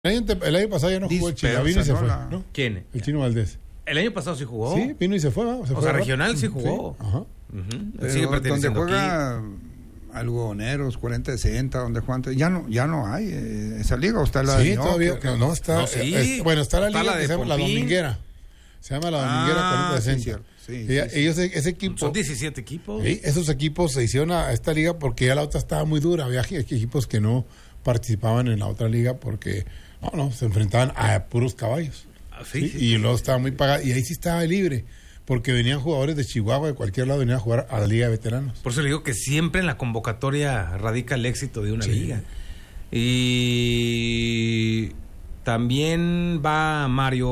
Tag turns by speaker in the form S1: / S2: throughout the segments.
S1: El año pasado ya no jugó el Chino, ya vino y se fue, ¿no?
S2: ¿Quién?
S1: El Chino Valdés.
S2: El año pasado sí jugó.
S1: Sí, vino y se fue, ¿no?
S2: O sea, regional sí jugó.
S1: Sí. Ajá.
S2: Pero sigue
S3: donde juega
S2: aquí.
S3: algodoneros, 40-60, donde juegan, ya no hay esa liga, o está la
S1: sí,
S3: de
S1: todavía, no está,
S2: No, sí.
S1: bueno, está la
S2: Está
S1: liga
S2: la
S1: que
S2: de
S1: se llama la
S2: Pompín.
S1: Dominguera. Se llama la Dominguera 40-60.
S3: Sí, cierto. Sí,
S1: Ellos, ese equipo.
S2: Son 17 equipos.
S1: Sí, esos equipos se hicieron a esta liga porque ya la otra estaba muy dura. Había equipos que no participaban en la otra liga porque se enfrentaban a puros caballos.
S2: Sí.
S1: Y luego estaba muy pagado. Y ahí sí estaba libre. Porque venían jugadores de Chihuahua, de cualquier lado, venían a jugar a la Liga de Veteranos.
S2: Por eso le digo que siempre en la convocatoria radica el éxito de una liga. Y también va Mario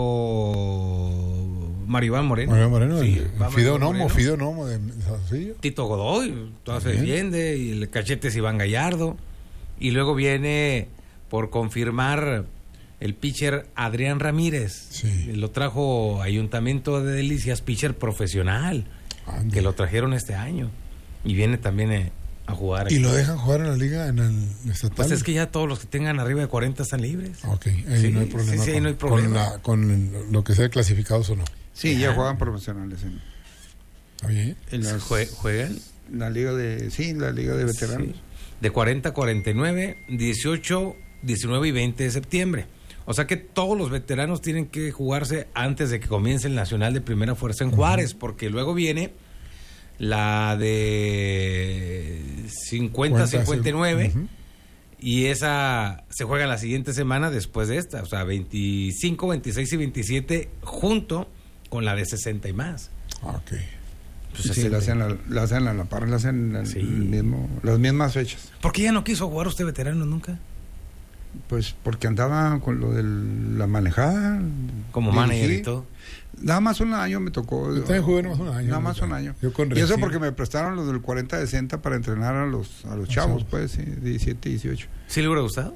S2: Iván Moreno.
S1: Mario Moreno,
S2: Sí, va
S1: Fido
S2: Mario Moreno.
S1: Nomo de Saucillo.
S2: Tito Godoy, todo se defiende, y el cachete es Iván Gallardo. Y luego viene por confirmar el pitcher Adrián Ramírez.
S1: Sí.
S2: Lo trajo Ayuntamiento de Delicias, pitcher profesional, que lo trajeron este año. Y viene también a jugar aquí.
S1: ¿Y lo dejan jugar en la liga, en el estatal?
S2: Pues es que ya todos los que tengan arriba de 40 están libres.
S1: Ok, ahí no hay problema.
S2: Sí, ahí no hay problema.
S1: Con lo que sea clasificados o no.
S3: Sí, ya juegan profesionales
S1: ¿Está bien?
S2: ¿Juegan?
S3: La liga de veteranos.
S2: Sí. De 40 a 49, 18, 19 y 20 de septiembre. O sea que todos los veteranos tienen que jugarse antes de que comience el Nacional de Primera Fuerza en Juárez, porque luego viene la de 50-59 y esa se juega la siguiente semana después de esta, o sea, 25, 26 y 27 junto con la de 60 y más.
S1: Ok.
S3: Pues sí, la hacen a la par, la hacen las mismas fechas.
S2: ¿Por qué ya no quiso jugar usted veterano nunca?
S3: Pues porque andaba con lo de la manejada.
S2: Como manager y todo.
S3: Nada más un año me tocó.
S1: Yo también jugué un año.
S3: Nada más un año.
S1: Y
S3: eso porque me prestaron los del 40-60 para entrenar a los chavos, pues, sí, 17, 18.
S2: ¿Sí le hubiera gustado?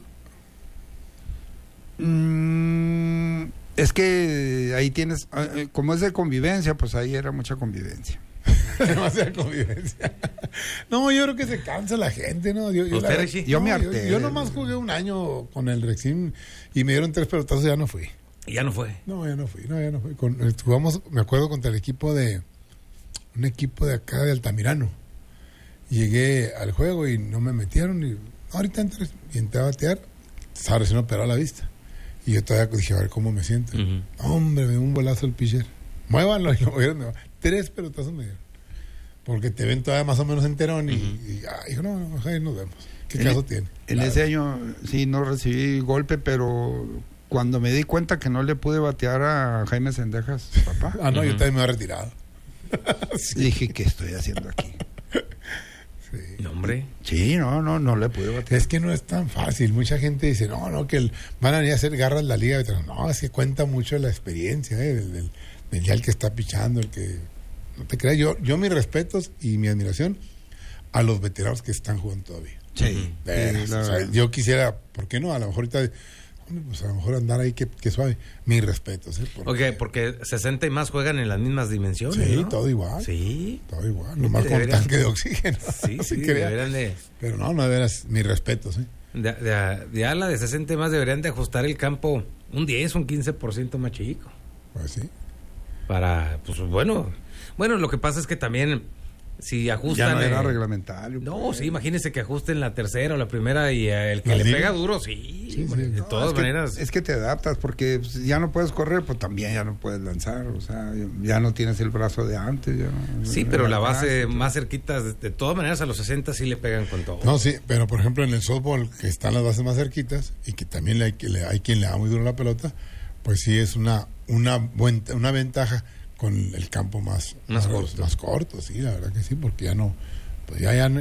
S3: Es que ahí tienes, como es de convivencia, pues ahí era mucha convivencia.
S1: Demasiada convivencia. No, yo creo que se cansa la gente, ¿no? Yo
S3: me harté.
S1: Yo nomás jugué un año con el Rexim y me dieron 3 pelotazos y ya no fui.
S2: ¿Y ya no fue?
S1: No, ya no fui. Jugamos, me acuerdo, contra un equipo de acá de Altamirano. Llegué al juego y no me metieron y ahorita entré a batear, estaba recién operado la vista. Y yo todavía dije, a ver cómo me siento. Hombre, me dio un bolazo el pitcher. Muévanlo y lo movieron. 3 pelotazos me dieron. Porque te ven todavía más o menos enterón y dijo, no, ahí nos vemos. ¿Qué caso tiene?
S3: En ese año sí no recibí golpe, pero cuando me di cuenta que no le pude batear a Jaime Cendejas, papá.
S1: No, yo también me había retirado.
S3: Dije, ¿qué estoy haciendo aquí?
S1: Sí.
S2: No, hombre.
S3: Sí, no le pude batear.
S1: Es que no es tan fácil. Mucha gente dice, que van a venir a hacer garras la liga. No, es que cuenta mucho la experiencia del ya el que está pichando, el que... No te creas, yo mis respetos y mi admiración a los veteranos que están jugando todavía.
S3: Sí.
S1: Yo quisiera, ¿por qué no? A lo mejor ahorita, pues a lo mejor andar ahí que suave. Mis respetos.
S2: Porque 60 y más juegan en las mismas dimensiones.
S1: Sí,
S2: ¿no?
S1: todo igual.
S2: Sí.
S1: Todo igual, nomás con tanque de oxígeno.
S2: Sí, deberían de...
S1: Pero no, de veras, mis respetos.
S2: De ala de 60 y más deberían de ajustar el campo un 10, un 15% más chico.
S1: Pues sí.
S2: Para, pues bueno, lo que pasa es que también si ajustan...
S3: Ya no era reglamentario.
S2: No, sí, imagínese que ajusten la tercera o la primera y el que le pega duro, sí, de todas maneras.
S3: Es que te adaptas porque ya no puedes correr, pues también ya no puedes lanzar, o sea, ya no tienes el brazo de antes.
S2: Sí, pero la base más cerquita, de todas maneras a los 60 sí le pegan con todo.
S1: No, sí, pero por ejemplo en el softball, que están las bases más cerquitas y que también hay quien le da muy duro la pelota, pues sí es una ventaja con el campo más corto, sí, la verdad que sí, porque ya no, pues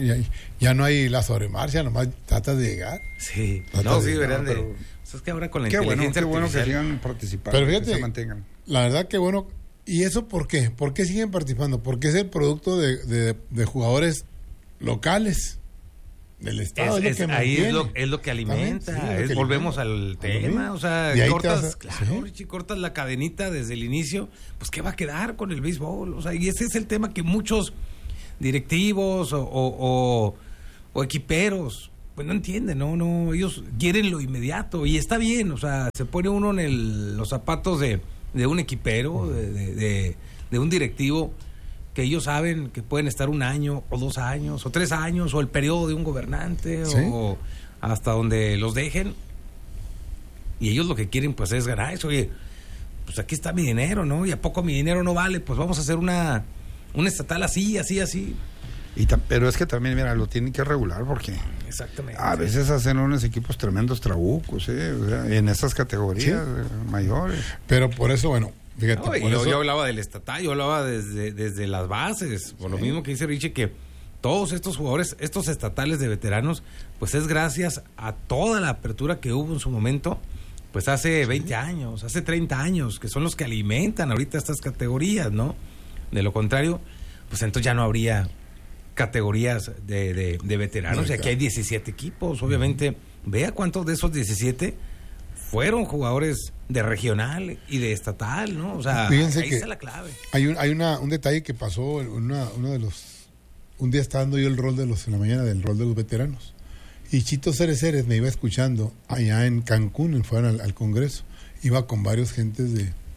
S1: ya no hay la sobremarcha, nomás tratas de llegar.
S2: Sí, deberían de... Pero, es que ahora con la inteligencia
S3: qué bueno que sigan participando,
S1: pero fíjate,
S3: que se mantengan.
S1: La verdad que bueno. ¿Y eso por qué? ¿Por qué siguen participando? Porque es el producto de jugadores locales del estado.
S2: Es lo que alimenta. Volvemos al tema. O sea, cortas la cadenita desde el inicio. Pues, ¿qué va a quedar con el béisbol? O sea, y ese es el tema que muchos directivos o equiperos pues no entienden, no, ellos quieren lo inmediato y está bien, o sea, se pone uno en los zapatos de un equipero, de un directivo, que ellos saben que pueden estar 1 año o 2 años o 3 años o el periodo de un gobernante, ¿sí?, o hasta donde los dejen, y ellos lo que quieren pues es ganar eso. Oye, pues aquí está mi dinero, ¿no? Y a poco mi dinero no vale, pues vamos a hacer una estatal así.
S3: Pero es que también, mira, lo tienen que regular porque
S2: exactamente,
S3: a veces hacen unos equipos tremendos trabucos, o sea, en esas categorías mayores.
S1: Pero por eso, bueno, fíjate.
S2: No, yo hablaba del estatal, yo hablaba desde las bases, por lo mismo que dice Richie, que todos estos jugadores, estos estatales de veteranos, pues es gracias a toda la apertura que hubo en su momento, pues hace 20 años, hace 30 años, que son los que alimentan ahorita estas categorías, ¿no? De lo contrario, pues entonces ya no habría categorías de veteranos, y aquí hay 17 equipos, obviamente, vea cuántos de esos 17 fueron jugadores de regional y de estatal, ¿no? O sea,
S1: fíjense
S2: ahí
S1: que
S2: está la clave.
S1: Hay un detalle que pasó, uno de los, un día estaba dando yo el rol en la mañana del rol de los veteranos, y Chito Ceres me iba escuchando allá en Cancún, fueron al Congreso, iba con varios gentes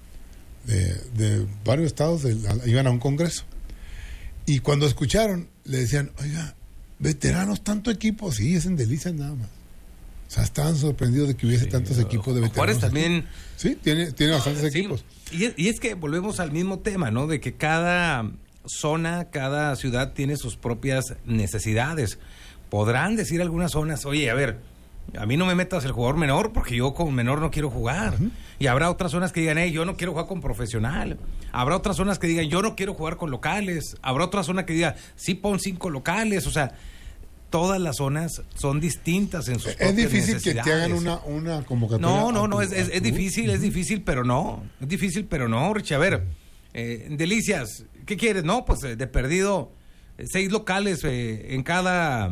S1: de varios estados, iban a un congreso. Y cuando escucharon, le decían, oiga, veteranos, tanto equipo, sí, es en Delicias nada más. O sea, estaban sorprendidos de que hubiese tantos equipos de veteranos.
S2: Juárez también.
S1: Sí, tiene bastantes equipos.
S2: Y es que volvemos al mismo tema, ¿no? De que cada zona, cada ciudad tiene sus propias necesidades. Podrán decir algunas zonas, oye, a ver, a mí no me metas el jugador menor porque yo con menor no quiero jugar. Uh-huh. Y habrá otras zonas que digan, yo no quiero jugar con profesional. Habrá otras zonas que digan, yo no quiero jugar con locales. Habrá otra zona que diga, sí, pon 5 locales. O sea, todas las zonas son distintas en sus propias necesidades. Es difícil que te hagan una convocatoria. No, es difícil, pero no. Es difícil, pero no, Richie. A ver, Delicias, ¿qué quieres? No, pues de perdido 6 locales en cada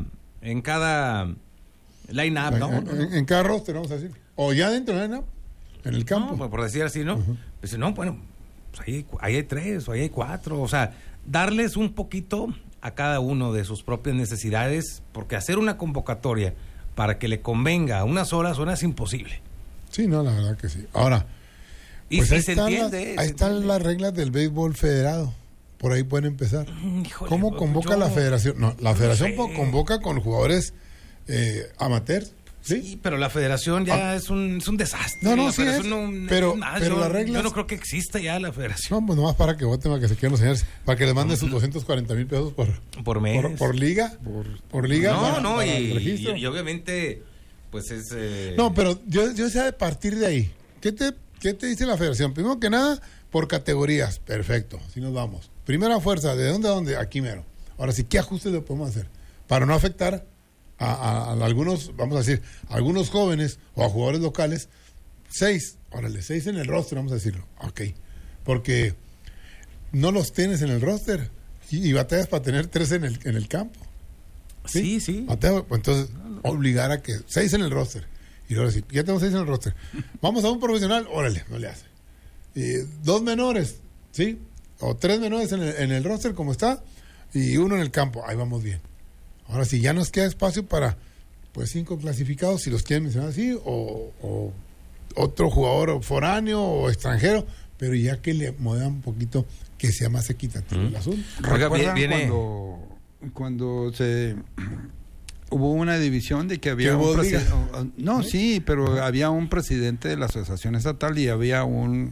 S2: line-up, ¿no?
S1: En cada roster, vamos a decir. O ya dentro del line-up, en el campo.
S2: No, por decir así, ¿no? Uh-huh. Pues no, bueno, pues ahí hay 3 o ahí hay 4. O sea, darles un poquito a cada uno de sus propias necesidades, porque hacer una convocatoria para que le convenga a una sola zona es imposible.
S1: Sí, no, la verdad que sí. Ahora, pues ahí están las reglas del béisbol federado. Por ahí pueden empezar. Híjole, ¿cómo convoca la federación? No, la federación convoca con jugadores amateurs. ¿Sí?
S2: Pero la federación ya es un desastre.
S1: No, sí es. Pero las reglas...
S2: Yo no creo que exista ya la federación.
S1: No, pues nomás para que voten, para que se queden los señores, para que les manden sus 240,000 pesos
S2: por mes.
S1: Por liga. Por liga.
S2: Para el registro. Y obviamente, pues es...
S1: No, pero yo sé a partir de ahí. ¿Qué te dice la federación? Primero que nada, por categorías. Perfecto, así nos vamos. Primera fuerza, ¿de dónde a dónde? Aquí mero. Ahora sí, ¿qué ajustes le podemos hacer? Para no afectar a algunos, vamos a decir, a algunos jóvenes o a jugadores locales. 6 en el roster, vamos a decirlo. Ok. Porque no los tienes en el roster y batallas para tener 3 en el campo.
S2: Sí.
S1: Batallas, entonces, obligar a que 6 en el roster. Y ahora sí, ya tenemos 6 en el roster. Vamos a un profesional, órale, no le hace. 2 menores, ¿sí? O 3 menores en el roster como está y 1 en el campo, ahí vamos bien. Ahora sí, ya nos queda espacio para 5 clasificados, si los quieren mencionar así, o otro jugador foráneo o extranjero, pero ya que le muevan un poquito, que sea más equitativo el asunto.
S3: ¿Recuerdan cuando se hubo una división de que había un presidente? No, sí, pero había un presidente de la asociación estatal y había un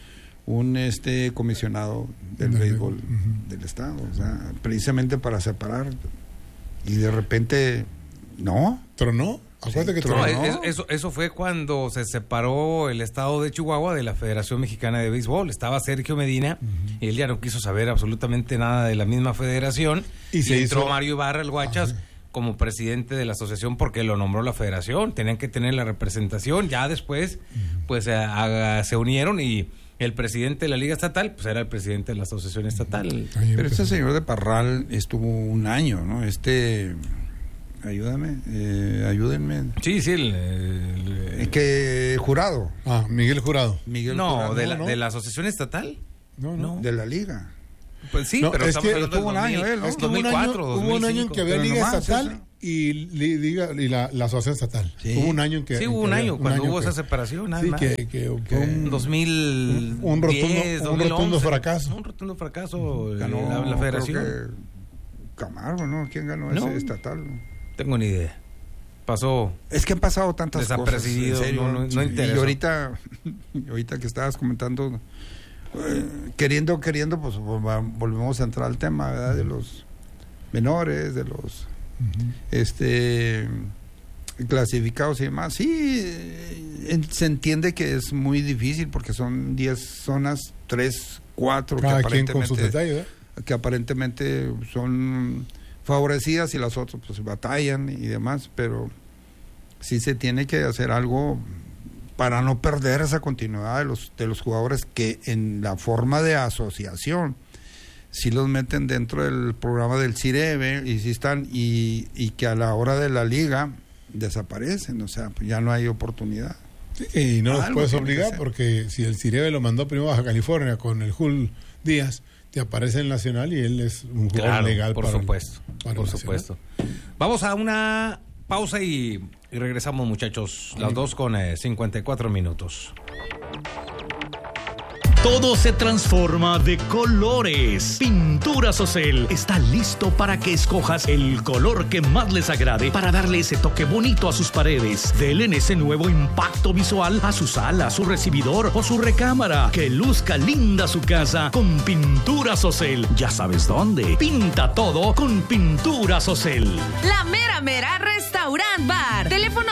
S3: comisionado del béisbol del estado, o sea, precisamente para separar, y de repente
S1: tronó. Acuérdate que tronó.
S2: Eso fue cuando se separó el estado de Chihuahua de la Federación Mexicana de Béisbol. Estaba Sergio Medina y él ya no quiso saber absolutamente nada de la misma federación, y entró Mario Ibarra, el Guachas, como presidente de la asociación, porque lo nombró la federación. Tenían que tener la representación. Ya después pues se unieron, y el presidente de la Liga Estatal, pues era el presidente de la Asociación Estatal.
S3: Pero este señor de Parral estuvo 1 año, ¿no? Ayúdenme.
S2: Sí,
S3: que Jurado.
S1: Miguel Jurado.
S2: Jurado. ¿De la Asociación Estatal?
S3: No. De la Liga.
S2: Pues sí,
S1: no,
S2: pero
S1: es
S2: estamos
S1: que
S2: hablando
S1: estuvo
S2: un año,
S1: ¿no? 2004, hubo un año en que había Liga Estatal y la asociación estatal. Sí. Hubo un año en que...
S2: Sí, hubo un año cuando hubo esa separación.
S1: Sí, que fue un
S2: 2010,
S1: un rotundo fracaso.
S2: Un rotundo fracaso.
S3: Ganó
S2: la federación.
S3: Creo que Camargo, ¿no? ¿Quién ganó ese estatal?
S2: Tengo ni idea. Pasó.
S3: Es que han pasado tantas cosas.
S2: Desapercibido, no interesa.
S3: Y ahorita que estabas comentando, queriendo, pues volvemos a entrar al tema, ¿verdad? De los menores, de los clasificados y demás. Sí, se entiende que es muy difícil porque son 10 zonas, 3, 4
S1: cada quien con sus detalles, ¿eh?
S3: Que aparentemente son favorecidas y las otras pues batallan y demás, pero sí se tiene que hacer algo para no perder esa continuidad de los jugadores que en la forma de asociación sí los meten dentro del programa del CIREVE y sí están y que a la hora de la liga desaparecen, o sea, pues ya no hay oportunidad.
S1: Sí, y no los puedes obligar porque si el CIREVE lo mandó primero a Baja California con el Jul Díaz, te aparece en el Nacional y él es un jugador legal.
S2: Por supuesto. Vamos a una pausa y regresamos, muchachos. Las 2:54 minutos.
S4: Todo se transforma de colores. Pinturas Ocel está listo para que escojas el color que más les agrade para darle ese toque bonito a sus paredes. Denle ese nuevo impacto visual a su sala, su recibidor o su recámara. Que luzca linda su casa con Pinturas Ocel. Ya sabes dónde. Pinta todo con Pinturas Ocel.
S5: La Mera Mera Restaurant Bar. Teléfono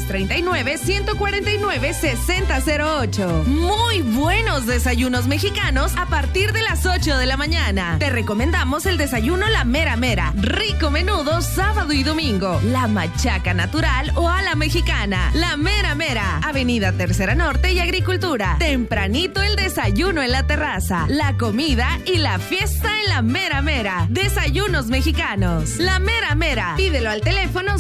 S5: 639-149-6008. Muy buenos desayunos mexicanos a partir de las 8 de la mañana. Te recomendamos el desayuno La Mera Mera. Rico menudo sábado y domingo. La machaca natural o a la mexicana. La Mera Mera. Avenida Tercera Norte y Agricultura. Tempranito el desayuno en la terraza. La comida y la fiesta en La Mera Mera. Desayunos mexicanos. La Mera Mera. Pídelo al teléfono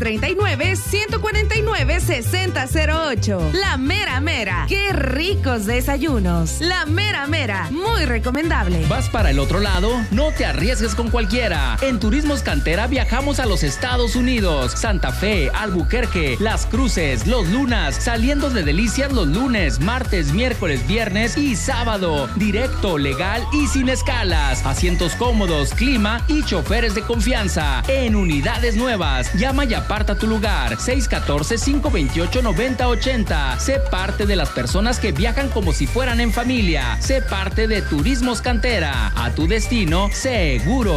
S5: 639-149-6008. La Mera Mera. ¡Qué ricos desayunos! La Mera Mera, muy recomendable.
S6: ¿Vas para el otro lado? No te arriesgues con cualquiera. En Turismos Cantera viajamos a los Estados Unidos, Santa Fe, Albuquerque, Las Cruces, Los Lunas, saliendo de Delicias los lunes, martes, miércoles, viernes y sábado. Directo, legal y sin escalas. Asientos cómodos, clima y choferes de confianza. En unidades nuevas. Llama y aparta tu lugar. 614-528-9080. Sé parte de las personas que viajan como si fueran en familia. Sé parte de Turismos Cantera. A tu destino seguro.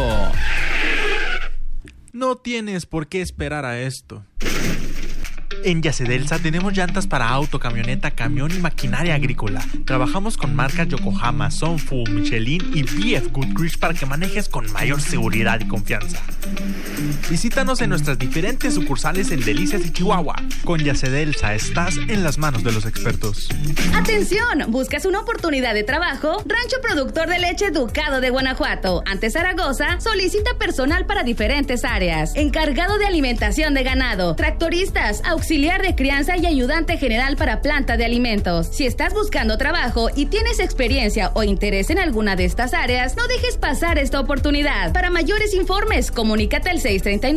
S7: No tienes por qué esperar a esto. En Yacedelsa tenemos llantas para auto, camioneta, camión y maquinaria agrícola. Trabajamos con marcas Yokohama, Sunfu, Michelin y BF Goodrich para que manejes con mayor seguridad y confianza. Visítanos en nuestras diferentes sucursales en Delicias y Chihuahua. Con Yacedelsa estás en las manos de los expertos.
S8: ¡Atención! ¿Buscas una oportunidad de trabajo? Rancho Productor de Leche Ducado de Guanajuato, ante Zaragoza, solicita personal para diferentes áreas. Encargado de alimentación de ganado, tractoristas, auxiliar de crianza y ayudante general para planta de alimentos. Si estás buscando trabajo y tienes experiencia o interés en alguna de estas áreas, no dejes pasar esta oportunidad. Para mayores informes, comunícate al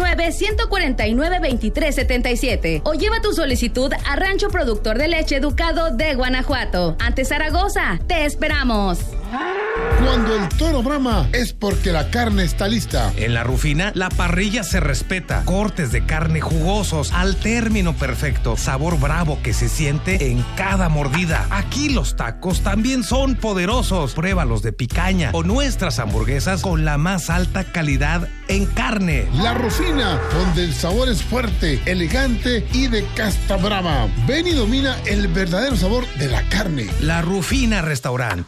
S8: 639-149-2377 o lleva tu solicitud a Rancho Productor de Leche Ducado de Guanajuato, ante Zaragoza. ¡Te esperamos!
S9: Cuando el toro brama es porque la carne está lista.
S2: En La Rufina, la parrilla se respeta. Cortes de carne jugosos al término perfecto. Sabor bravo que se siente en cada mordida. Aquí los tacos también son poderosos. Pruébalos de picaña o nuestras hamburguesas con la más alta calidad en carne.
S9: La Rufina, donde el sabor es fuerte, elegante y de casta brava. Ven y domina el verdadero sabor de la carne.
S2: La Rufina Restaurant.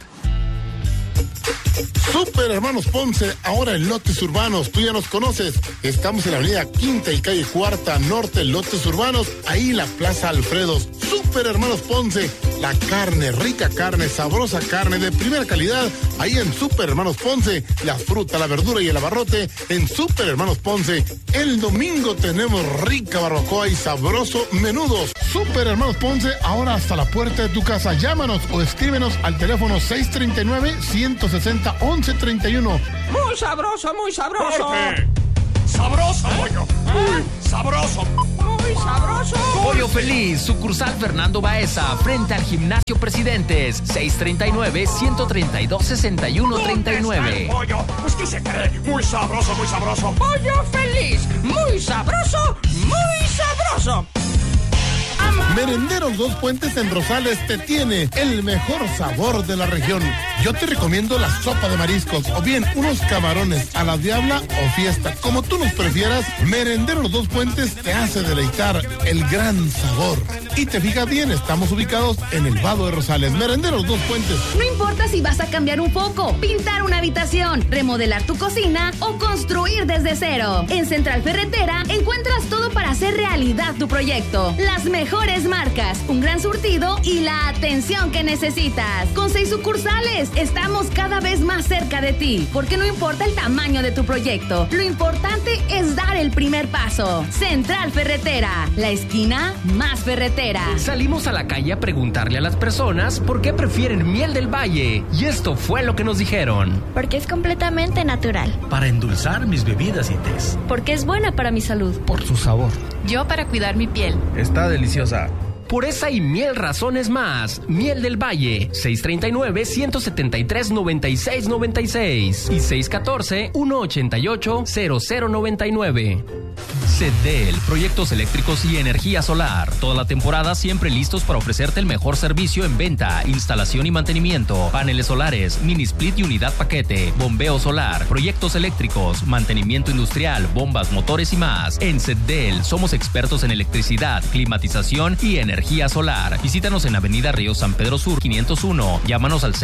S9: Super Hermanos Ponce, ahora en Lotes Urbanos, tú ya nos conoces. Estamos en la avenida Quinta y calle Cuarta Norte, Lotes Urbanos, ahí la Plaza Alfredos. Super Hermanos Ponce, la carne, rica carne, sabrosa carne de primera calidad, ahí en Super Hermanos Ponce. La fruta, la verdura y el abarrote en Super Hermanos Ponce. El domingo tenemos rica barbacoa y sabroso menudos. Super Hermanos Ponce, ahora hasta la puerta de tu casa. Llámanos o escríbenos al teléfono 639-160-1131.
S10: Muy sabroso, muy sabroso. sabroso, pollo. Muy sabroso. Muy sabroso.
S6: Pollo Feliz, sucursal Fernando Baeza, frente al Gimnasio Presidentes, 639-132-6139.
S10: Pollo, pues ¿qué se cree? Muy sabroso, muy sabroso. Pollo Feliz, muy sabroso, muy sabroso.
S9: Merenderos Dos Puentes en Rosales te tiene el mejor sabor de la región. Yo te recomiendo la sopa de mariscos o bien unos camarones a la diabla o fiesta. Como tú nos prefieras, Merenderos Dos Puentes te hace deleitar el gran sabor. Y te fijas bien, estamos ubicados en el Vado de Rosales. Merenderos Dos Puentes.
S8: No importa si vas a cambiar un foco, pintar una habitación, remodelar tu cocina o construir desde cero. En Central Ferretera encuentras todo para hacer realidad tu proyecto. Las mejores marcas, un gran surtido y la atención que necesitas. Con 6 sucursales, estamos cada vez más cerca de ti, porque no importa el tamaño de tu proyecto, lo importante es dar el primer paso. Central Ferretera, la esquina más ferretera.
S6: Salimos a la calle a preguntarle a las personas por qué prefieren miel del valle, y esto fue lo que nos dijeron.
S11: Porque es completamente natural.
S4: Para endulzar mis bebidas y tés.
S11: Porque es buena para mi salud.
S4: Por su sabor.
S11: Yo para cuidar mi piel.
S4: Está deliciosa.
S6: Por esa y mil razones más, Miel del Valle, 639-173-9696 y 614-188-0099. CEDEL, proyectos eléctricos y energía solar. Toda la temporada siempre listos para ofrecerte el mejor servicio en venta, instalación y mantenimiento. Paneles solares, mini split y unidad paquete, bombeo solar, proyectos eléctricos, mantenimiento industrial, bombas, motores y más. En CEDEL somos expertos en electricidad, climatización y energía solar. Visítanos en Avenida Río San Pedro Sur 501. Llámanos al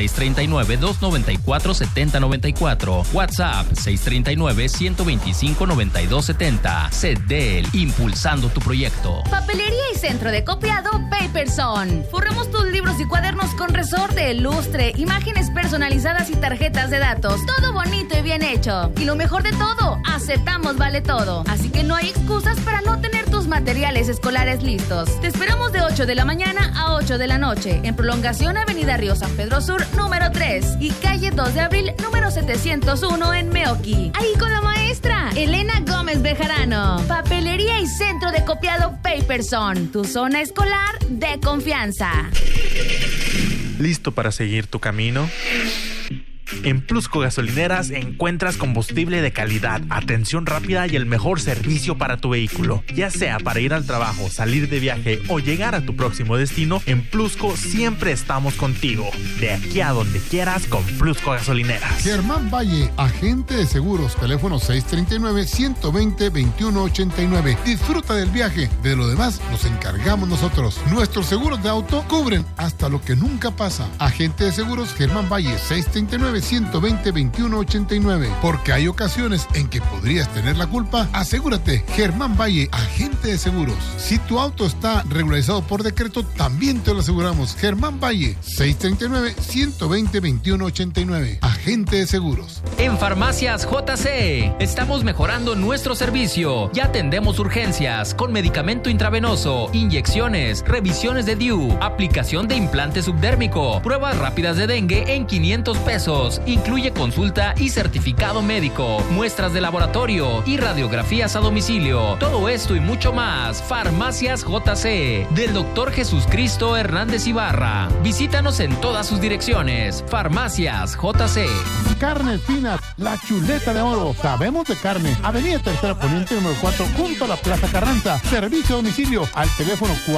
S6: 639-294-7094. WhatsApp 639-125-9270. CEDEL, impulsando tu proyecto.
S8: Papelería y centro de copiado Paperson. Forramos tus libros y cuadernos con resorte, lustre, imágenes personalizadas y tarjetas de datos. Todo bonito y bien hecho. Y lo mejor de todo, aceptamos vale todo. Así que no hay excusas para no tener tus materiales escolares listos. Te esperamos de 8 de la mañana a 8 de la noche en prolongación Avenida Río San Pedro Sur número 3 y calle 2 de abril número 701 en Meoqui. Ahí con la maestra Elena Gómez Bejarano. Papelería y centro de copiado Paperson, tu zona escolar de confianza.
S7: ¿Listo para seguir tu camino? En Plusco Gasolineras encuentras combustible de calidad, atención rápida y el mejor servicio para tu vehículo. Ya sea para ir al trabajo, salir de viaje o llegar a tu próximo destino, en Plusco siempre estamos contigo. De aquí a donde quieras con Plusco Gasolineras.
S9: Germán Valle, agente de seguros, teléfono 639-120-2189. Disfruta del viaje, de lo demás nos encargamos nosotros. Nuestros seguros de auto cubren hasta lo que nunca pasa. Agente de seguros Germán Valle, 639-120-2189. Porque hay ocasiones en que podrías tener la culpa. Asegúrate, Germán Valle, agente de seguros. Si tu auto está regularizado por decreto, también te lo aseguramos. Germán Valle, 639-120-2189. Agente de seguros.
S6: En Farmacias JC estamos mejorando nuestro servicio. Ya atendemos urgencias con medicamento intravenoso, inyecciones, revisiones de DIU, aplicación de implante subdérmico, pruebas rápidas de dengue en 500 pesos. Incluye consulta y certificado médico, muestras de laboratorio y radiografías a domicilio. Todo esto y mucho más. Farmacias JC del Dr. Jesús Cristo Hernández Ibarra. Visítanos en todas sus direcciones. Farmacias JC.
S9: Carne Finas, la chuleta de oro. Sabemos de carne. Avenida Tercera Poniente número 4, junto a la Plaza Carranza. Servicio a domicilio al teléfono